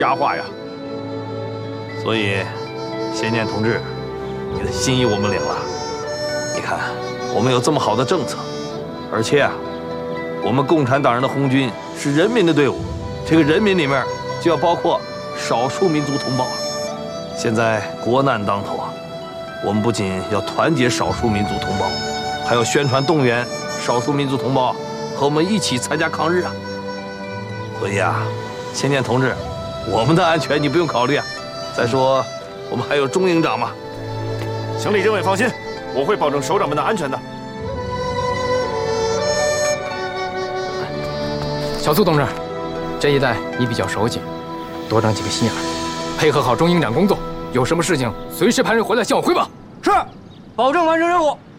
佳话呀。所以，先念同志，你的心意我们领了。你看，我们有这么好的政策，而且啊，我们共产党人的红军是人民的队伍，这个人民里面就要包括少数民族同胞啊。现在国难当头啊，我们不仅要团结少数民族同胞，还要宣传动员少数民族同胞和我们一起参加抗日啊。所以啊，先念同志，我们的安全你不用考虑啊。再说，我们还有钟营长嘛。 请李政委放心，我会保证首长们的安全的。 小苏同志，这一带你比较熟悉，多长几个心眼儿，配合好钟营长工作，有什么事情随时派人回来向我汇报。 是，保证完成任务。